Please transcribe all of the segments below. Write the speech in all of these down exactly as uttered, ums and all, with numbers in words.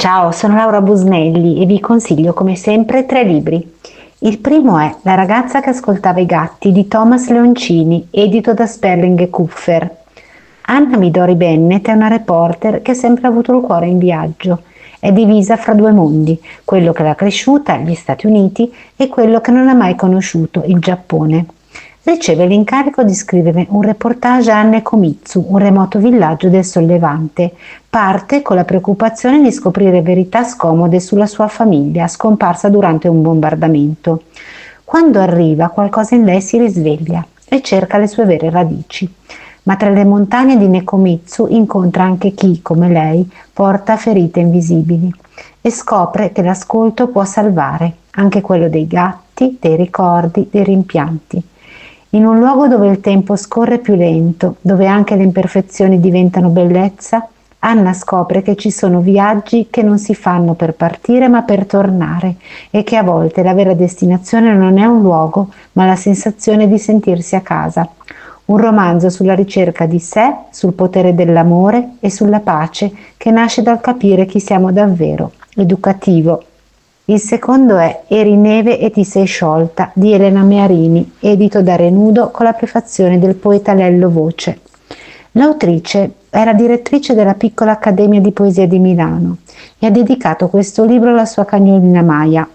Ciao, sono Laura Busnelli e vi consiglio come sempre tre libri. Il primo è La ragazza che ascoltava i gatti di Thomas Leoncini, edito da Sperling e Kupfer. Anna Midori Bennett è una reporter che ha sempre avuto il cuore in viaggio. È divisa fra due mondi, quello che l'ha cresciuta, gli Stati Uniti, e quello che non ha mai conosciuto, il Giappone. Riceve l'incarico di scrivere un reportage a Nekomitsu, un remoto villaggio del Sollevante. Parte con la preoccupazione di scoprire verità scomode sulla sua famiglia, scomparsa durante un bombardamento. Quando arriva, qualcosa in lei si risveglia e cerca le sue vere radici. Ma tra le montagne di Nekomitsu incontra anche chi, come lei, porta ferite invisibili e scopre che l'ascolto può salvare, anche quello dei gatti, dei ricordi, dei rimpianti. In un luogo dove il tempo scorre più lento, dove anche le imperfezioni diventano bellezza, Anna scopre che ci sono viaggi che non si fanno per partire ma per tornare e che a volte la vera destinazione non è un luogo ma la sensazione di sentirsi a casa. Un romanzo sulla ricerca di sé, sul potere dell'amore e sulla pace che nasce dal capire chi siamo davvero, educativo. Il secondo è Eri neve e ti sei sciolta di Elena Mearini, edito da Renudo con la prefazione del poeta Lello Voce. L'autrice era direttrice della piccola Accademia di Poesia di Milano e ha dedicato questo libro alla sua cagnolina Maya,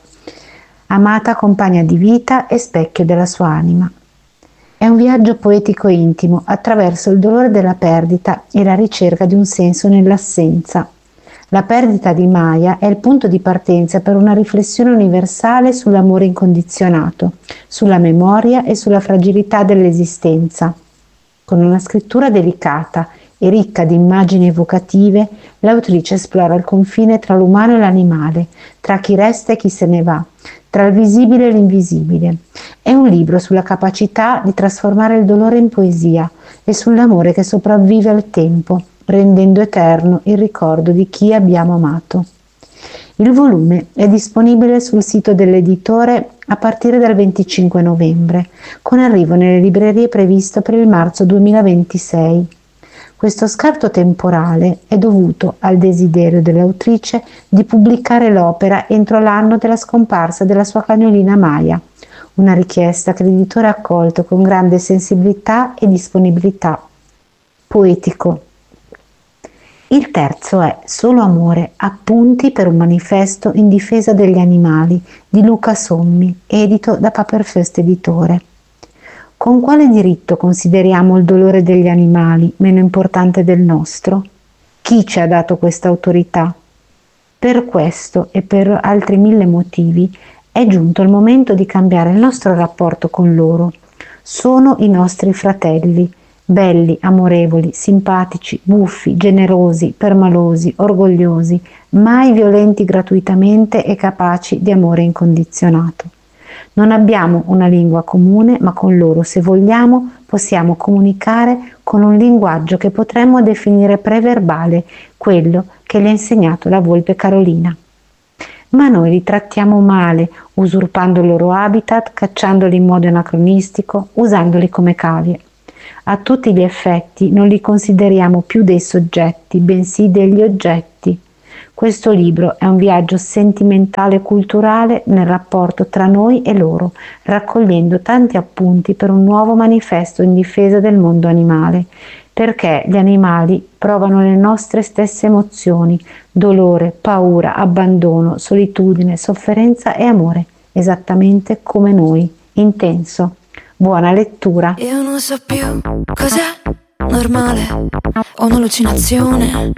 amata compagna di vita e specchio della sua anima. È un viaggio poetico e intimo attraverso il dolore della perdita e la ricerca di un senso nell'assenza. La perdita di Maya è il punto di partenza per una riflessione universale sull'amore incondizionato, sulla memoria e sulla fragilità dell'esistenza. Con una scrittura delicata e ricca di immagini evocative, l'autrice esplora il confine tra l'umano e l'animale, tra chi resta e chi se ne va, tra il visibile e l'invisibile. È un libro sulla capacità di trasformare il dolore in poesia e sull'amore che sopravvive al tempo, rendendo eterno il ricordo di chi abbiamo amato. Il volume è disponibile sul sito dell'editore a partire dal venticinque novembre, con arrivo nelle librerie previsto per il marzo duemilaventisei. Questo scarto temporale è dovuto al desiderio dell'autrice di pubblicare l'opera entro l'anno della scomparsa della sua cagnolina Maya, una richiesta che l'editore ha accolto con grande sensibilità e disponibilità. Poetico. Il terzo è Solo amore, appunti per un manifesto in difesa degli animali di Luca Sommi, edito da Paperfirst Editore. Con quale diritto consideriamo il dolore degli animali meno importante del nostro? Chi ci ha dato questa autorità? Per questo e per altri mille motivi è giunto il momento di cambiare il nostro rapporto con loro. Sono i nostri fratelli, belli, amorevoli, simpatici, buffi, generosi, permalosi, orgogliosi, mai violenti gratuitamente e capaci di amore incondizionato. Non abbiamo una lingua comune, ma con loro, se vogliamo, possiamo comunicare con un linguaggio che potremmo definire preverbale, quello che le ha insegnato la volpe Carolina. Ma noi li trattiamo male, usurpando il loro habitat, cacciandoli in modo anacronistico, usandoli come cavie. A tutti gli effetti non li consideriamo più dei soggetti, bensì degli oggetti. Questo libro è un viaggio sentimentale e culturale nel rapporto tra noi e loro, raccogliendo tanti appunti per un nuovo manifesto in difesa del mondo animale, perché gli animali provano le nostre stesse emozioni, dolore, paura, abbandono, solitudine, sofferenza e amore, esattamente come noi, intenso. Buona lettura. Io non so più cos'è normale, ho un'allucinazione,